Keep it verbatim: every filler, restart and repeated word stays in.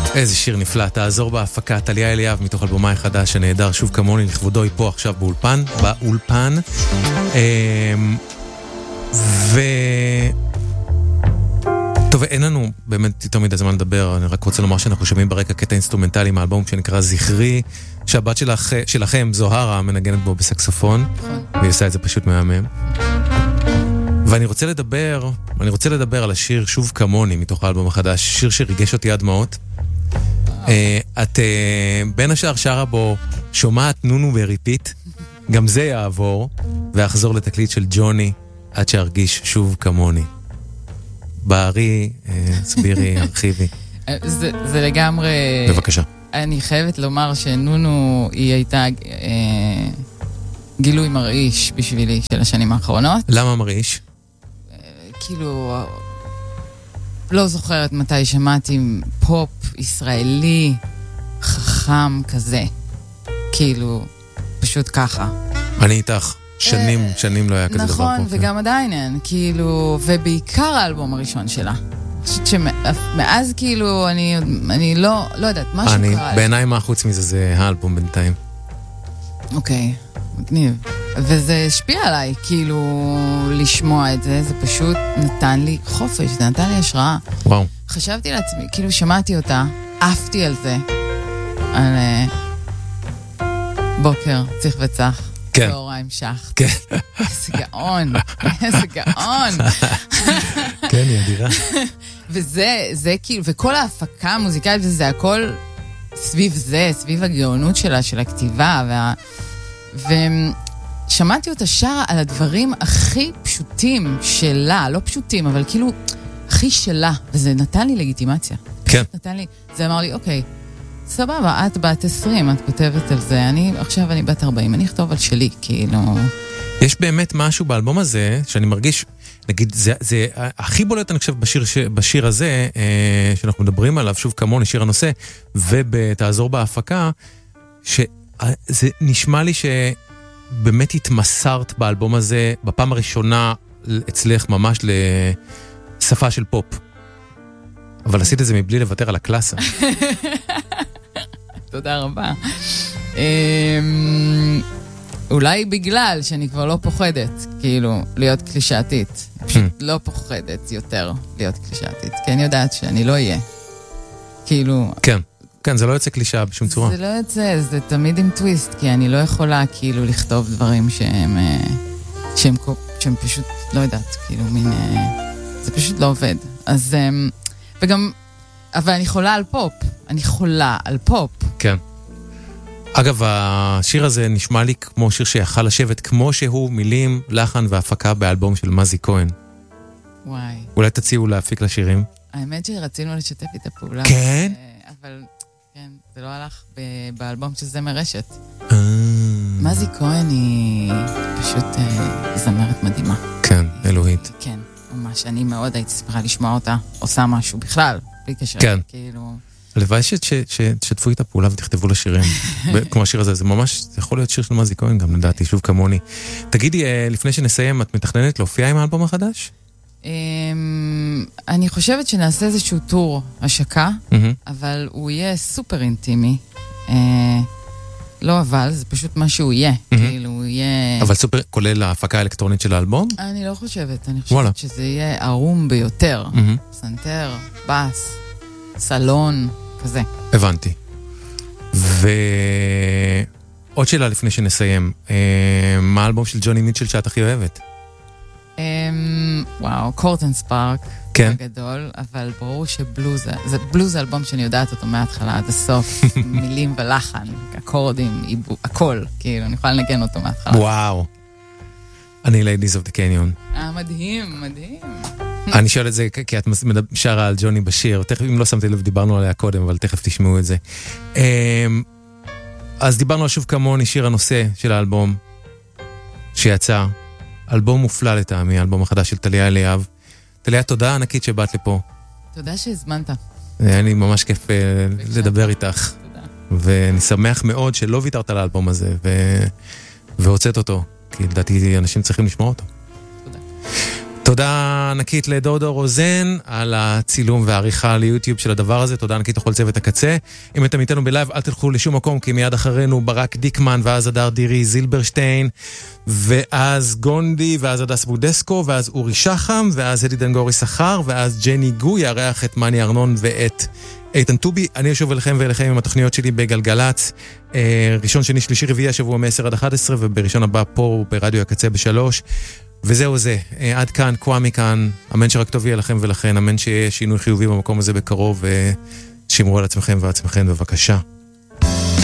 איזה שיר נפלא, תעזור בהפקה, טליה אליאב מתוך אלבומה החדש הנהדר, שוב כמוני לכבודו, היא פה עכשיו באולפן, באולפן. ו... טוב, אין לנו באמת יותר מדי זמן לדבר, אני רק רוצה לומר שאנחנו שומעים ברקע קטע אינסטרומנטלי מהאלבום שנקרא זכרי, שהבת שלכ... שלכם, זוהרה, מנגנת בו בסקסופון, והיא עושה את זה פשוט מהמם. ואני רוצה לדבר, אני רוצה לדבר על השיר שוב כמוני מתוך האלבום החדש, שיר שריגש אותי עד דמעות. את בין השאר שרה בו שומעת נונו בריפיט, גם זה יעבור, ואחזור לתקליט של ג'וני עד שארגיש שוב כמוני. בערי, סבירי, ארכיבי. זה, זה לגמרי... בבקשה. אני חייבת לומר שנונו היא הייתה אה, גילוי מרעיש בשבילי של השנים האחרונות. למה מרעיש? אה, כאילו, לא זוכרת מתי שמעתי פופ ישראלי חכם כזה. כאילו, פשוט ככה. אני איתך. שנים, שנים לא היה כזה דבר פה. נכון, וגם עדיין אין, כאילו, ובעיקר האלבום הראשון שלה. אני חושבת שמאז כאילו, אני, אני לא, לא יודעת, משהו קרה. בעיניי מה חוץ מזה זה האלבום בינתיים. אוקיי, מגניב. וזה השפיע עליי, כאילו, לשמוע את זה, זה פשוט נתן לי חופש, זה נתן לי השראה. וואו. חשבתי לעצמי, כאילו שמעתי אותה, עפתי על זה, על בוקר, צריך וצח. כן. צהריים שח. כן. איזה גאון, איזה גאון. כן, היא אדירה. וזה, זה כאילו, וכל ההפקה המוזיקלית, זה הכל סביב זה, סביב הגאונות שלה, של הכתיבה, וה... ושמעתי אותה שרה על הדברים הכי פשוטים שלה, לא פשוטים, אבל כאילו, הכי שלה, וזה נתן לי לגיטימציה. כן. נתן לי, זה אמר לי, אוקיי, סבבה, את בת עשרים, את כותבת על זה, אני, עכשיו אני בת ארבעים, אני אכתוב על שלי, כאילו... יש באמת משהו באלבום הזה, שאני מרגיש, נגיד, זה, זה הכי בולט, אני חושב, בשיר, בשיר הזה, אה, שאנחנו מדברים עליו, שוב כמוני, שיר הנושא, ובתעזור בהפקה, שזה נשמע לי שבאמת התמסרת באלבום הזה, בפעם הראשונה אצלך ממש לשפה של פופ. אבל עשית את זה מבלי לוותר על הקלאסה. תודה רבה. אולי בגלל שאני כבר לא פוחדת, כאילו, להיות קלישאתית. פשוט לא פוחדת יותר להיות קלישאתית, כי אני יודעת שאני לא אהיה. כאילו... כן, כן, זה לא יוצא קלישאה בשום צורה. זה לא יוצא, זה תמיד עם טוויסט, כי אני לא יכולה כאילו לכתוב דברים שהם, שהם, שהם פשוט, לא יודעת, כאילו, מין... זה פשוט לא עובד. אז... וגם... אבל אני חולה על פופ. אני חולה על פופ. כן. אגב, השיר הזה נשמע לי כמו שיר שיכל לשבת כמו שהוא, מילים, לחן והפקה באלבום של מזי כהן. וואי. אולי תציעו להפיק לשירים? האמת שרצינו לשתף את הפעולה. כן? אבל, כן, זה לא הלך באלבום של זמר רשת. מזי כהן היא פשוט זמרת מדהימה. כן, אלוהית. כן, ממש. אני מאוד הייתי שמחה לשמוע אותה, עושה משהו בכלל. כן. כאילו... הלוואי שתשתפו איתה פעולה ותכתבו לשירים. כמו השיר הזה, זה ממש, זה יכול להיות שיר של מזי כהן גם, לדעתי, שוב כמוני. תגידי, לפני שנסיים, את מתכננת להופיע עם האלבום החדש? אני חושבת שנעשה איזשהו טור השקה, אבל הוא יהיה סופר אינטימי. לא אבל, זה פשוט מה שהוא יהיה. כאילו, הוא יהיה... אבל סופר, כולל ההפקה האלקטרונית של האלבום? אני לא חושבת, אני חושבת שזה יהיה ערום ביותר. סנטר, בס, סלון, כזה. הבנתי. ועוד שאלה לפני שנסיים, מה האלבום של ג'וני מיטשל שאת הכי אוהבת? וואו, קורטן ספארק. כן. גדול, אבל ברור שבלוז, זה בלוז אלבום שאני יודעת אותו מההתחלה עד הסוף, מילים ולחן, אקורדים, הכל, כאילו, אני יכולה לנגן אותו מההתחלה. וואו. אני Ladies of the Canyon. אה, מדהים, מדהים. אני שואל את זה כי את שרה על ג'וני בשיר, תכף, אם לא שמתי לב, דיברנו עליה קודם, אבל תכף תשמעו את זה. אז דיברנו על שוב כמוני, שיר הנושא של האלבום שיצא, אלבום מופלא לטעמי, אלבום החדש של טליה אליאב. טליה, תודה ענקית שבאת לפה. תודה שהזמנת. היה לי ממש כיף לדבר איתך. תודה. ואני שמח מאוד שלא ויתרת על האלבום הזה, והוצאת אותו, כי לדעתי אנשים צריכים לשמוע אותו. תודה. תודה ענקית לדודו רוזן על הצילום והעריכה ליוטיוב של הדבר הזה, תודה ענקית לכל צוות הקצה. אם אתם איתנו בלייב אל תלכו לשום מקום, כי מיד אחרינו ברק דיקמן, ואז אדר דירי זילברשטיין, ואז גונדי, ואז הדס בודסקו, ואז אורי שחם, ואז אדי דנגורי שכר, ואז ג'ני גו יארח את מני ארנון ואת איתן טובי. אני אשוב אליכם ואליכם עם התוכניות שלי בגלגלץ, ראשון, שני, שלישי, רביעי השבוע מ-עשר עד אחת עשרה, ובראשון הבא פה ברדיו הקצה בשלוש. וזהו זה, עד כאן, קוואמי כאן, אמן שרק טוב יהיה לכם ולכן, אמן שיהיה שינוי חיובי במקום הזה בקרוב, ושמרו על עצמכם ועצמכם בבקשה.